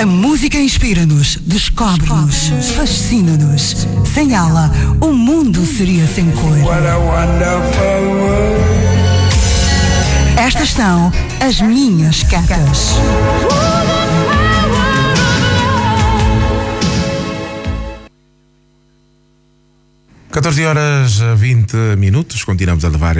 A música inspira-nos, descobre-nos, fascina-nos. Sem ela, o mundo seria sem cor. Estas são as minhas catas. 14h20. Continuamos a levar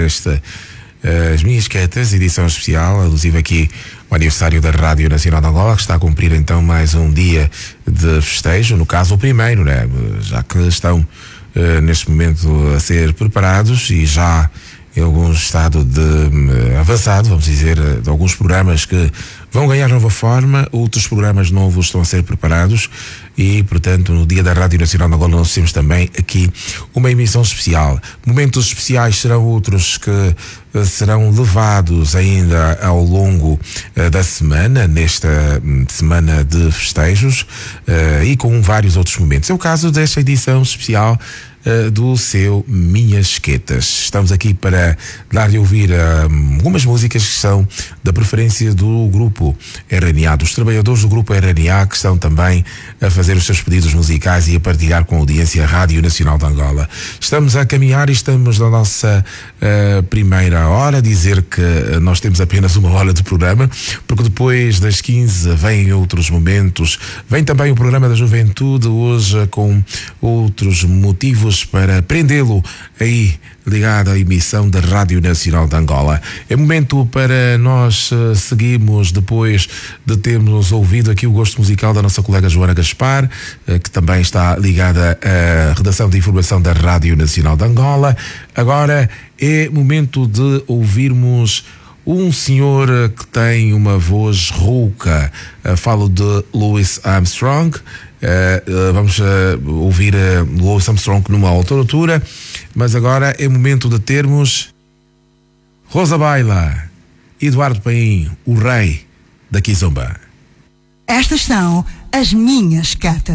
as minhas quietas, edição especial, alusiva aqui o aniversário da Rádio Nacional de Angola, que está a cumprir então mais um dia de festejo, no caso o primeiro, né? Já que estão neste momento a ser preparados e já em algum estado de avançado, vamos dizer, de alguns programas que vão ganhar nova forma, outros programas novos estão a ser preparados e, portanto, no dia da Rádio Nacional de Angola nós temos também aqui uma emissão especial. Momentos especiais serão outros que serão levados ainda ao longo da semana, nesta semana de festejos, e com vários outros momentos. É o caso desta edição especial do seu Minhas Quetas. Estamos aqui para dar-lhe a ouvir algumas músicas que são da preferência do grupo RNA, dos trabalhadores do grupo RNA, que estão também a fazer os seus pedidos musicais e a partilhar com a audiência Rádio Nacional de Angola. Estamos a caminhar e estamos na nossa primeira hora. Dizer que nós temos apenas uma hora de programa, porque depois das 15 vêm outros momentos. Vem também o programa da Juventude, hoje com outros motivos para prendê-lo aí ligado à emissão da Rádio Nacional de Angola. É momento para nós seguirmos, depois de termos ouvido aqui o gosto musical da nossa colega Joana Gaspar, que também está ligada à redação de informação da Rádio Nacional de Angola. Agora é momento de ouvirmos um senhor que tem uma voz rouca. Falo de Louis Armstrong. Vamos ouvir Louis Armstrong numa outra altura, mas agora é momento de termos Rosa Baila, Eduardo Paim, o rei da Kizomba. Estas são as minhas catas.